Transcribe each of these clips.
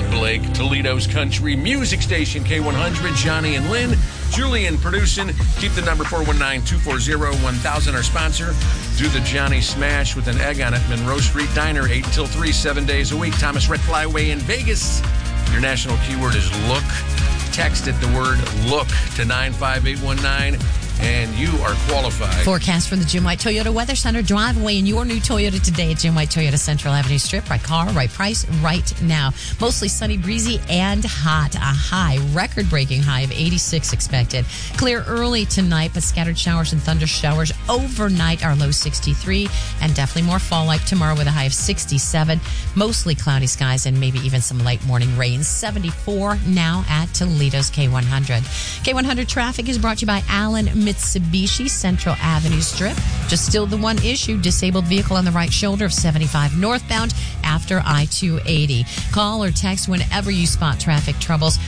Blake, Toledo's country music station, K100, Johnny and Lynn, Julian producing. Keep the number 419-240-1000. Our sponsor, do the Johnny Smash with an egg on it. Monroe Street Diner, 8 till 3, 7 days a week. Thomas Rhett Flyway in Vegas. Your national keyword is look. Text it the word look to 95819. And you are qualified. Forecast from the Jim White Toyota Weather Center. Drive away in your new Toyota today at Jim White Toyota Central Avenue Strip. Right car, right price, right now. Mostly sunny, breezy, and hot. A record-breaking high of 86 expected. Clear early tonight, but scattered showers and thunder showers overnight. Our low 63, and definitely more fall-like tomorrow with a high of 67. Mostly cloudy skies and maybe even some late morning rain. 74 now at Toledo's K100. K100 traffic is brought to you by Allen Mitsubishi Central Avenue Strip. Just still the one issue, disabled vehicle on the right shoulder of 75 northbound after I-280. Call or text whenever you spot traffic troubles.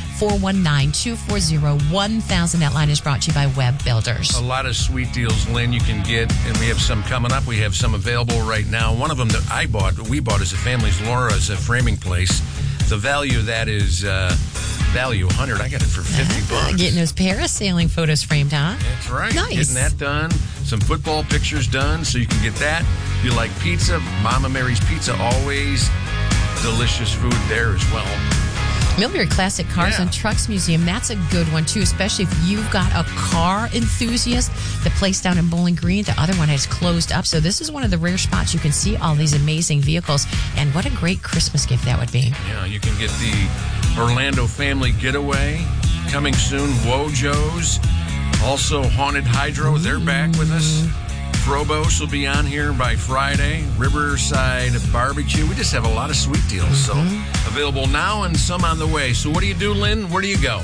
419-240-1000. That line is brought to you by Web Builders. A lot of sweet deals, Lynn, you can get, and we have some coming up. We have some available right now. One of them that we bought as a family's Laura's framing place. The value of that is value 100. I got it for $50. Getting those parasailing photos framed, huh? That's right. Nice. Getting that done. Some football pictures done, so you can get that. If you like pizza, Mama Mary's Pizza, always delicious food there as well. Millbury Classic Cars and Trucks Museum, that's a good one, too, especially if you've got a car enthusiast. The place down in Bowling Green, the other one has closed up. So this is one of the rare spots you can see all these amazing vehicles. And what a great Christmas gift that would be. Yeah, you can get the Orlando Family Getaway coming soon. Wojo's. Also, Haunted Hydro, they're back with us. Frobos will be on here by Friday. Riverside Barbecue. We just have a lot of sweet deals. So available now and some on the way. So what do you do, Lynn? Where do you go?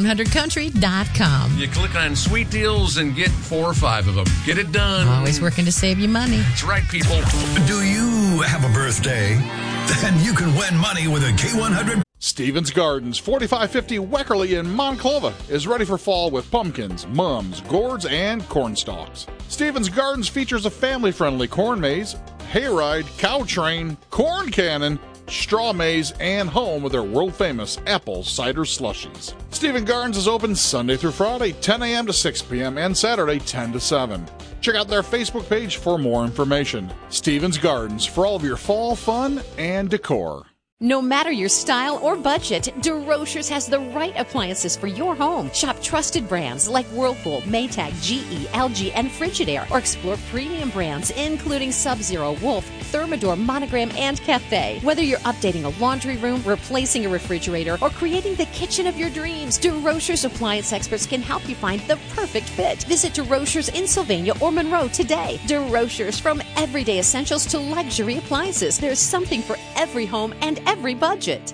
K100country.com. You click on sweet deals and get 4 or 5 of them. Get it done. Always working to save you money. That's right, people. Do you have a birthday? Then you can win money with a K100. Stevens Gardens, 4550 Weckerly in Monclova, is ready for fall with pumpkins, mums, gourds, and corn stalks. Stevens Gardens features a family-friendly corn maze, hayride, cow train, corn cannon, straw maze, and home with their world-famous apple cider slushies. Stevens Gardens is open Sunday through Friday, 10 a.m. to 6 p.m., and Saturday, 10 to 7. Check out their Facebook page for more information. Stevens Gardens, for all of your fall fun and decor. No matter your style or budget, DeRochers has the right appliances for your home. Shop trusted brands like Whirlpool, Maytag, GE, LG, and Frigidaire, or explore premium brands including Sub-Zero, Wolf, Thermador, Monogram, and Cafe. Whether you're updating a laundry room, replacing a refrigerator, or creating the kitchen of your dreams, DeRochers appliance experts can help you find the perfect fit. Visit DeRochers in Sylvania or Monroe today. DeRochers, from everyday essentials to luxury appliances. There's something for every home and every budget.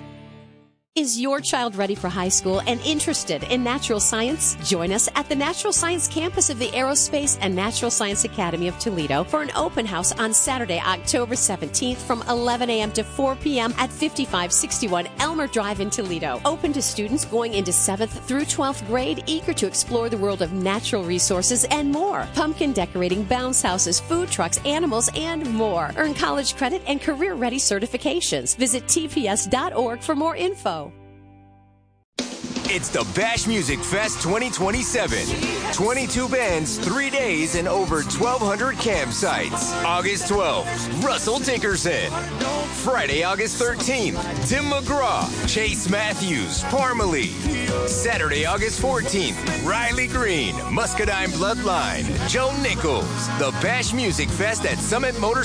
Is your child ready for high school and interested in natural science? Join us at the Natural Science Campus of the Aerospace and Natural Science Academy of Toledo for an open house on Saturday, October 17th from 11 a.m. to 4 p.m. at 5561 Elmer Drive in Toledo. Open to students going into 7th through 12th grade, eager to explore the world of natural resources and more. Pumpkin decorating, bounce houses, food trucks, animals, and more. Earn college credit and career-ready certifications. Visit tps.org for more info. It's the Bash Music Fest 2027. 22 bands, 3 days, and over 1,200 campsites. August 12th, Russell Dickerson. Friday, August 13th, Tim McGraw, Chase Matthews, Parmalee. Saturday, August 14th, Riley Green, Muscadine Bloodline, Joe Nichols. The Bash Music Fest at Summit Motorsports